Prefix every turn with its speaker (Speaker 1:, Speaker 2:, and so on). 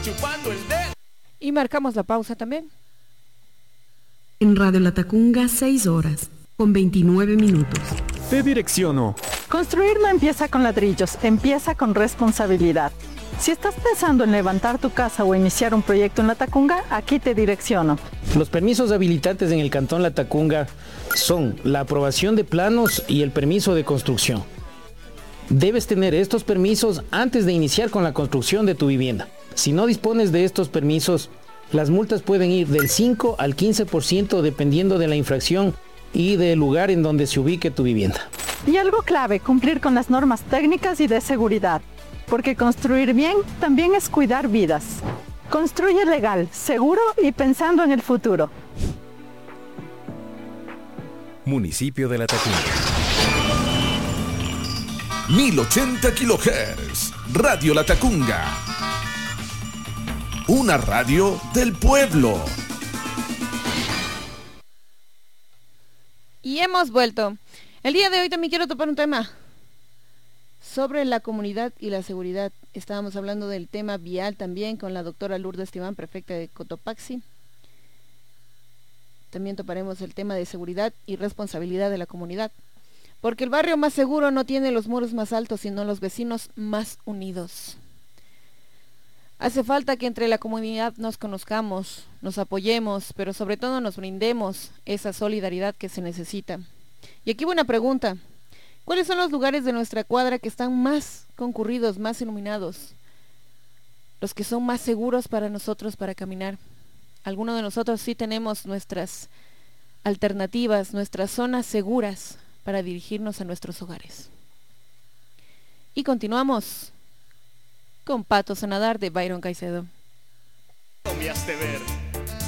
Speaker 1: chupando el dedo.
Speaker 2: Y marcamos la pausa también.
Speaker 3: En Radio Latacunga, 6 horas, con 29 minutos.
Speaker 4: Te direcciono.
Speaker 5: Construir no empieza con ladrillos, empieza con responsabilidad. Si estás pensando en levantar tu casa o iniciar un proyecto en Latacunga, aquí te direcciono.
Speaker 6: Los permisos habilitantes en el Cantón Latacunga son la aprobación de planos y el permiso de construcción. Debes tener estos permisos antes de iniciar con la construcción de tu vivienda. Si no dispones de estos permisos, las multas pueden ir del 5 al 15% dependiendo de la infracción y del lugar en donde se ubique tu vivienda.
Speaker 5: Y algo clave, cumplir con las normas técnicas y de seguridad. Porque construir bien también es cuidar vidas. Construye legal, seguro y pensando en el futuro.
Speaker 4: Municipio de Latacunga.
Speaker 1: 1080 kHz. Radio Latacunga. Una radio del pueblo.
Speaker 2: Y hemos vuelto. El día de hoy también quiero topar un tema sobre la comunidad y la seguridad. Estábamos hablando del tema vial también con la doctora Lourdes Tibán, prefecta de Cotopaxi. También toparemos el tema de seguridad y responsabilidad de la comunidad. Porque el barrio más seguro no tiene los muros más altos, sino los vecinos más unidos. Hace falta que entre la comunidad nos conozcamos, nos apoyemos, pero sobre todo nos brindemos esa solidaridad que se necesita. Y aquí va una pregunta. ¿Cuáles son los lugares de nuestra cuadra que están más concurridos, más iluminados? Los que son más seguros para nosotros para caminar. Algunos de nosotros sí tenemos nuestras alternativas, nuestras zonas seguras para dirigirnos a nuestros hogares. Y continuamos con Patos a Nadar de Byron Caicedo.
Speaker 1: No me has de ver.